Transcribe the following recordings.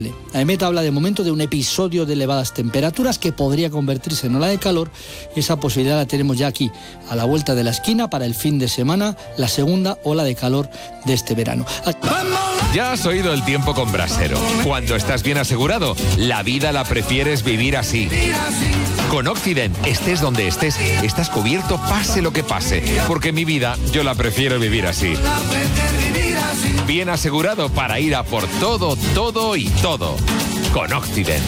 AEMET habla de momento de un episodio de elevadas temperaturas que podría convertirse en ola de calor, y esa posibilidad la tenemos ya aquí, a la vuelta de la esquina, para el fin de semana, la segunda ola de calor de este verano. Ya has oído el tiempo con Brasero. Cuando estás bien asegurado, la vida la prefieres vivir así. Con Occident, estés donde estés, estás cubierto pase lo que pase, porque mi vida yo la prefiero vivir así. Bien asegurado para ir a por todo, todo y todo. Con Occident.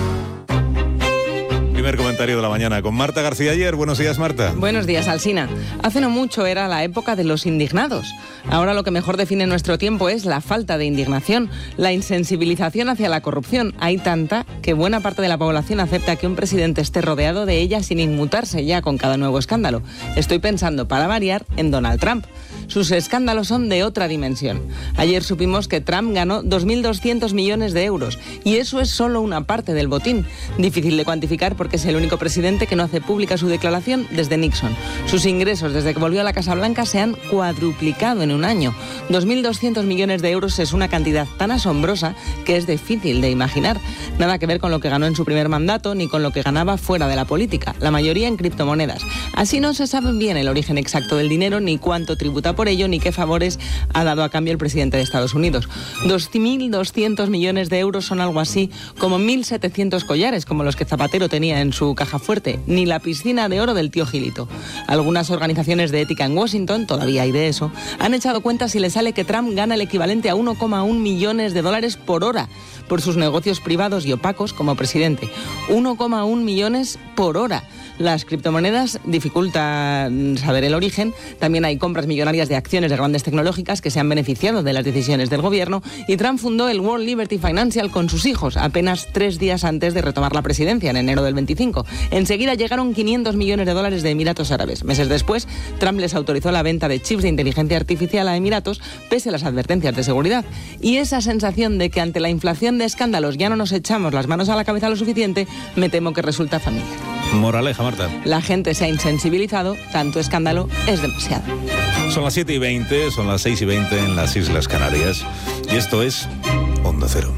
Primer comentario de la mañana con Marta García Ayer. Buenos días, Marta. Buenos días, Alsina. Hace no mucho era la época de los indignados. Ahora lo que mejor define nuestro tiempo es la falta de indignación, la insensibilización hacia la corrupción. Hay tanta que buena parte de la población acepta que un presidente esté rodeado de ella sin inmutarse ya con cada nuevo escándalo. Estoy pensando, para variar, en Donald Trump. Sus escándalos son de otra dimensión. Ayer supimos que Trump ganó 2.200 millones de euros y eso es solo una parte del botín. Difícil de cuantificar porque es el único presidente que no hace pública su declaración desde Nixon. Sus ingresos desde que volvió a la Casa Blanca se han cuadruplicado en un año. 2.200 millones de euros es una cantidad tan asombrosa que es difícil de imaginar. Nada que ver con lo que ganó en su primer mandato ni con lo que ganaba fuera de la política, la mayoría en criptomonedas. Así no se sabe bien el origen exacto del dinero, ni cuánto tributa por ello, ni qué favores ha dado a cambio el presidente de Estados Unidos. 2.200 millones de euros son algo así como 1.700 collares, como los que Zapatero tenía en su caja fuerte, ni la piscina de oro del tío Gilito. Algunas organizaciones de ética en Washington, todavía hay de eso, han echado cuentas y le sale que Trump gana el equivalente a 1,1 millones de dólares por hora por sus negocios privados y opacos como presidente. 1,1 millones por hora. Las criptomonedas dificultan saber el origen. También hay compras millonarias de acciones de grandes tecnológicas que se han beneficiado de las decisiones del gobierno, y Trump fundó el World Liberty Financial con sus hijos apenas 3 días antes de retomar la presidencia en enero del 25. Enseguida llegaron 500 millones de dólares de Emiratos Árabes. Meses después, Trump les autorizó la venta de chips de inteligencia artificial a Emiratos pese a las advertencias de seguridad. Y esa sensación de que ante la inflación de escándalos ya no nos echamos las manos a la cabeza lo suficiente, me temo que resulta familiar. Moraleja, Marta. La gente se ha insensibilizado, tanto escándalo es demasiado. Son las 7:20, son las 6:20 en las Islas Canarias. Y esto es Onda Cero.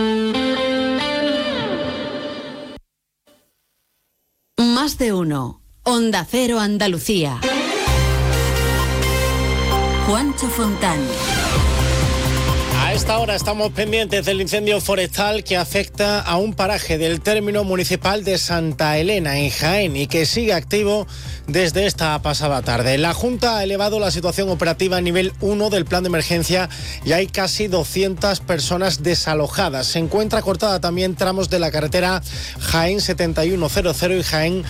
Más de uno. Onda Cero Andalucía. Juancho Fontán. A esta hora estamos pendientes del incendio forestal que afecta a un paraje del término municipal de Santa Elena, en Jaén, y que sigue activo desde esta pasada tarde. La Junta ha elevado la situación operativa a nivel 1 del plan de emergencia y hay casi 200 personas desalojadas. Se encuentra cortada también tramos de la carretera Jaén 7100 y Jaén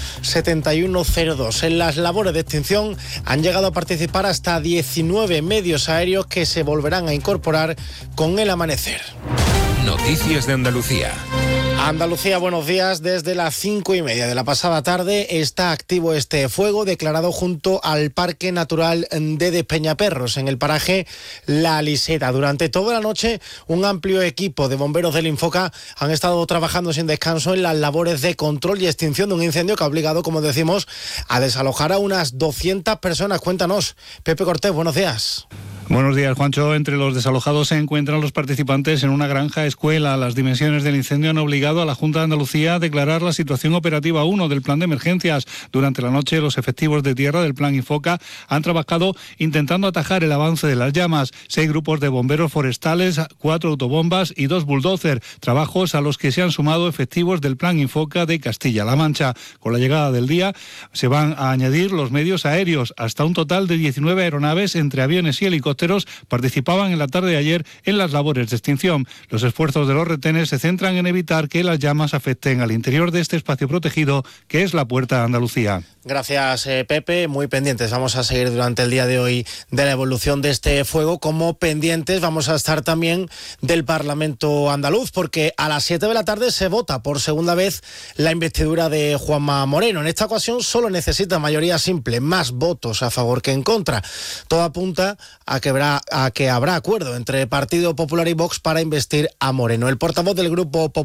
7102. En las labores de extinción han llegado a participar hasta 19 medios aéreos que se volverán a incorporar con el amanecer. Noticias de Andalucía. Andalucía, buenos días. Desde las 5:30 de la pasada tarde está activo este fuego declarado junto al Parque Natural de Despeñaperros, en el paraje La Liseta. Durante toda la noche, un amplio equipo de bomberos del Infoca han estado trabajando sin descanso en las labores de control y extinción de un incendio que ha obligado, como decimos, a desalojar a unas 200 personas. Cuéntanos, Pepe Cortés, buenos días. Buenos días, Juancho. Entre los desalojados se encuentran los participantes en una granja escuela. Las dimensiones del incendio han obligado a la Junta de Andalucía a declarar la situación operativa 1 del plan de emergencias. Durante la noche, los efectivos de tierra del plan Infoca han trabajado intentando atajar el avance de las llamas. 6 grupos de bomberos forestales, 4 autobombas y 2 bulldozer. Trabajos a los que se han sumado efectivos del plan Infoca de Castilla-La Mancha. Con la llegada del día se van a añadir los medios aéreos. Hasta un total de 19 aeronaves entre aviones y helicópteros participaban en la tarde de ayer en las labores de extinción. Los esfuerzos de los retenes se centran en evitar que las llamas afecten al interior de este espacio protegido que es la Puerta de Andalucía. Gracias, Pepe. Muy pendientes. Vamos a seguir durante el día de hoy de la evolución de este fuego. Como pendientes vamos a estar también del Parlamento andaluz, porque a las 7 de la tarde se vota por segunda vez la investidura de Juanma Moreno. En esta ocasión solo necesita mayoría simple, más votos a favor que en contra. Todo apunta a que habrá acuerdo entre Partido Popular y Vox para investir a Moreno. El portavoz del Grupo Popular en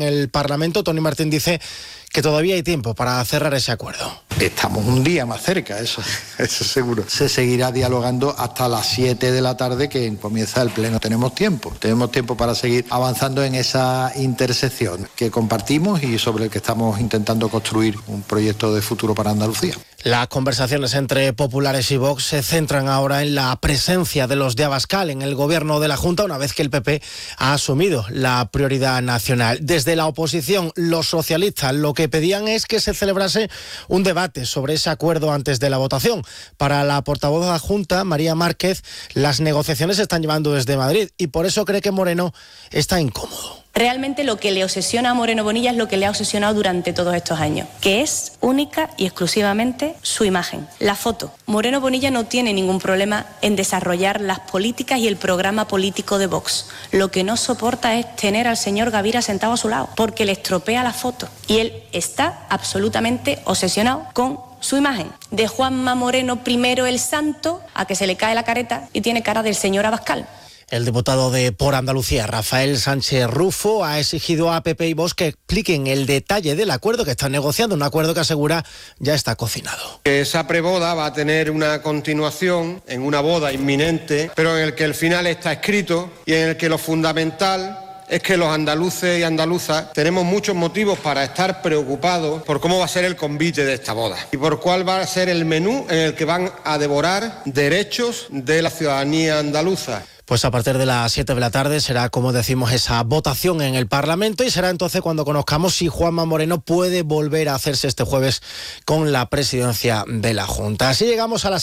el Parlamento. Tony Martín dice que todavía hay tiempo para cerrar ese acuerdo. Estamos un día más cerca, eso seguro. Se seguirá dialogando hasta las 7 de la tarde que comienza el pleno. Tenemos tiempo para seguir avanzando en esa intersección que compartimos y sobre el que estamos intentando construir un proyecto de futuro para Andalucía. Las conversaciones entre populares y Vox se centran ahora en la presencia de los de Abascal en el gobierno de la Junta, una vez que el PP ha asumido la prioridad nacional. Desde la oposición, los socialistas lo que pedían es que se celebrase un debate sobre ese acuerdo antes de la votación. Para la portavoz de la Junta, María Márquez, las negociaciones se están llevando desde Madrid y por eso cree que Moreno está incómodo. Realmente lo que le obsesiona a Moreno Bonilla es lo que le ha obsesionado durante todos estos años, que es única y exclusivamente su imagen, la foto. Moreno Bonilla no tiene ningún problema en desarrollar las políticas y el programa político de Vox. Lo que no soporta es tener al señor Gavira sentado a su lado, porque le estropea la foto. Y él está absolutamente obsesionado con su imagen. De Juanma Moreno primero el santo, a que se le cae la careta y tiene cara del señor Abascal. El diputado de Por Andalucía, Rafael Sánchez Rufo, ha exigido a PP y Vox que expliquen el detalle del acuerdo que están negociando, un acuerdo que asegura ya está cocinado. Esa preboda va a tener una continuación en una boda inminente, pero en el que el final está escrito y en el que lo fundamental es que los andaluces y andaluzas tenemos muchos motivos para estar preocupados por cómo va a ser el convite de esta boda y por cuál va a ser el menú en el que van a devorar derechos de la ciudadanía andaluza. Pues a partir de las 7 de la tarde será, como decimos, esa votación en el Parlamento y será entonces cuando conozcamos si Juanma Moreno puede volver a hacerse este jueves con la presidencia de la Junta. Así llegamos a las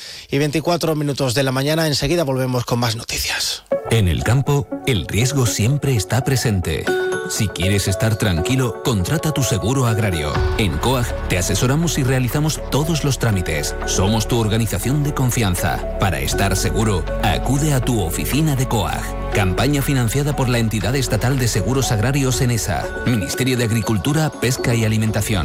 7:24 de la mañana. Enseguida volvemos con más noticias. En el campo, el riesgo siempre está presente. Si quieres estar tranquilo, contrata tu seguro agrario. En COAG te asesoramos y realizamos todos los trámites. Somos tu organización de confianza. Para estar seguro, acude a tu oficina de COAG. Campaña financiada por la entidad estatal de seguros agrarios ENESA, Ministerio de Agricultura, Pesca y Alimentación.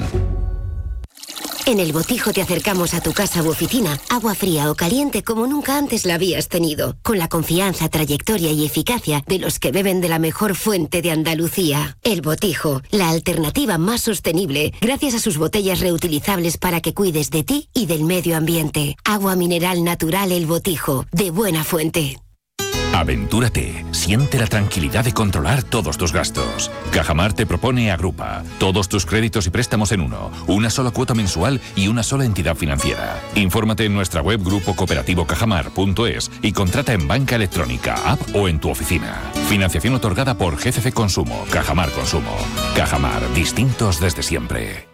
En El Botijo te acercamos a tu casa u oficina, agua fría o caliente como nunca antes la habías tenido, con la confianza, trayectoria y eficacia de los que beben de la mejor fuente de Andalucía. El Botijo, la alternativa más sostenible, gracias a sus botellas reutilizables para que cuides de ti y del medio ambiente. Agua mineral natural El Botijo, de buena fuente. Aventúrate, siente la tranquilidad de controlar todos tus gastos. Cajamar te propone Agrupa, todos tus créditos y préstamos en uno, una sola cuota mensual y una sola entidad financiera. Infórmate en nuestra web grupocooperativo-cajamar.es y contrata en banca electrónica, app o en tu oficina. Financiación otorgada por GCC Consumo, Cajamar Consumo. Cajamar, distintos desde siempre.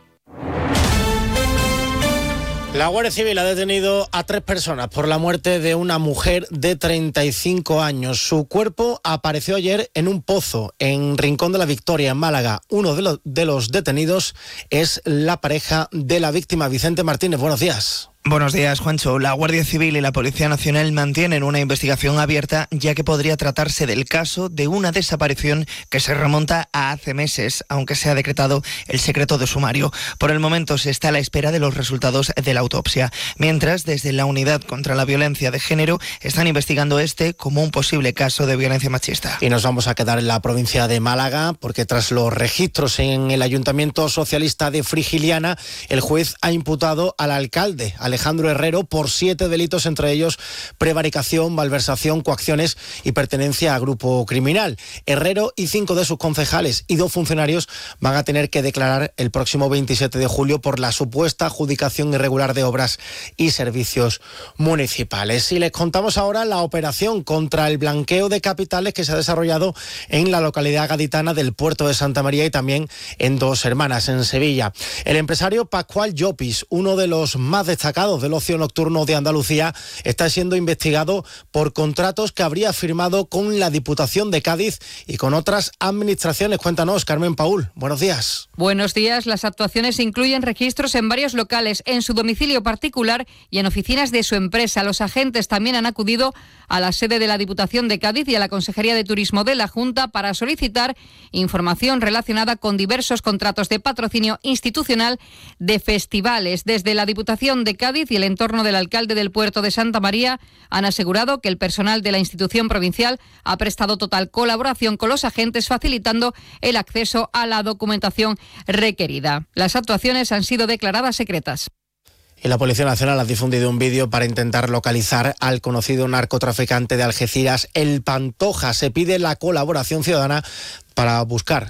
La Guardia Civil ha detenido a 3 personas por la muerte de una mujer de 35 años. Su cuerpo apareció ayer en un pozo en Rincón de la Victoria, en Málaga. Uno de los detenidos es la pareja de la víctima, Vicente Martínez. Buenos días. Buenos días, Juancho. La Guardia Civil y la Policía Nacional mantienen una investigación abierta, ya que podría tratarse del caso de una desaparición que se remonta a hace meses, aunque se ha decretado el secreto de sumario. Por el momento se está a la espera de los resultados de la autopsia. Mientras, desde la Unidad contra la Violencia de Género están investigando este como un posible caso de violencia machista. Y nos vamos a quedar en la provincia de Málaga, porque tras los registros en el Ayuntamiento Socialista de Frigiliana, el juez ha imputado al alcalde, Alejandro Herrero, por 7 delitos, entre ellos prevaricación, malversación, coacciones y pertenencia a grupo criminal. Herrero y 5 de sus concejales y 2 funcionarios van a tener que declarar el próximo 27 de julio por la supuesta adjudicación irregular de obras y servicios municipales. Y les contamos ahora la operación contra el blanqueo de capitales que se ha desarrollado en la localidad gaditana del Puerto de Santa María y también en Dos Hermanas, en Sevilla. El empresario Pascual Llopis, uno de los más destacados del ocio nocturno de Andalucía, está siendo investigado por contratos que habría firmado con la Diputación de Cádiz y con otras administraciones. Cuéntanos, Carmen Paúl. Buenos días. Buenos días. Las actuaciones incluyen registros en varios locales, en su domicilio particular y en oficinas de su empresa. Los agentes también han acudido a la sede de la Diputación de Cádiz y a la Consejería de Turismo de la Junta para solicitar información relacionada con diversos contratos de patrocinio institucional de festivales. Desde la Diputación de Cádiz Cádiz y el entorno del alcalde del puerto de Santa María han asegurado que el personal de la institución provincial ha prestado total colaboración con los agentes, facilitando el acceso a la documentación requerida. Las actuaciones han sido declaradas secretas. Y la Policía Nacional ha difundido un vídeo para intentar localizar al conocido narcotraficante de Algeciras, El Pantoja. Se pide la colaboración ciudadana para buscar